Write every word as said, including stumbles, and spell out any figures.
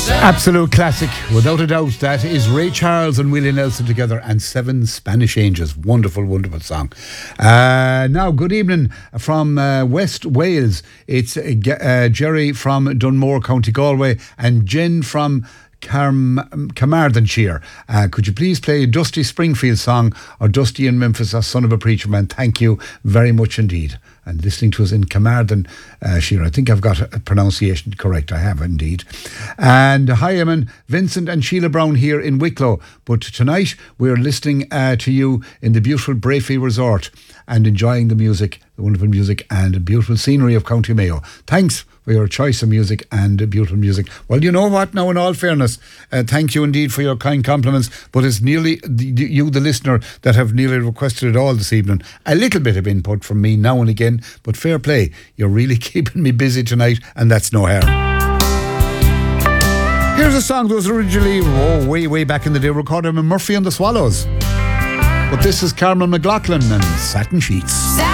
Absolute classic, without a doubt. That is Ray Charles and Willie Nelson together and Seven Spanish Angels. Wonderful, wonderful song. Uh, now, good evening from uh, West Wales. It's uh, uh, Jerry from Dunmore, County Galway, and Jen from Carm- Carmarthenshire. Uh, could you please play a Dusty Springfield song or Dusty in Memphis, or Son of a Preacher Man? Thank you very much indeed. And listening to us in Carmarthenshire. I think I've got a pronunciation correct. I have indeed. And hi, I'm Vincent and Sheila Brown here in Wicklow. But tonight we're listening uh, to you in the beautiful Brayfee Resort and enjoying the music, the wonderful music and the beautiful scenery of County Mayo. Thanks for your choice of music and beautiful music. Well, you know what, now in all fairness, uh, thank you indeed for your kind compliments, but it's nearly the, the, you, the listener, that have nearly requested it all this evening. A little bit of input from me now and again, but fair play, you're really keeping me busy tonight, and that's no harm. Here's a song that was originally, oh, way, way back in the day, recorded by Murphy and the Swallows. But this is Carmen McLaughlin and Satin Sheets.